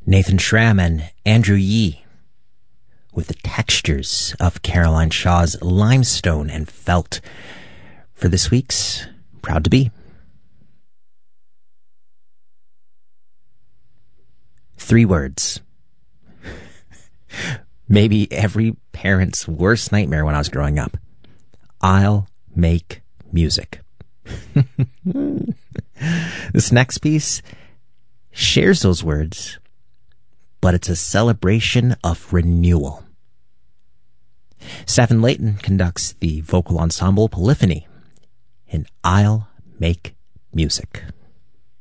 Nathan Schramm and Andrew Yee with the textures of Caroline Shaw's Limestone and Felt for this week's Proud to Be. 3 words. Maybe every parent's worst nightmare when I was growing up. I'll make music. This next piece shares those words, but it's a celebration of renewal. Stephen Layton conducts the vocal ensemble Polyphony in I'll Make Music.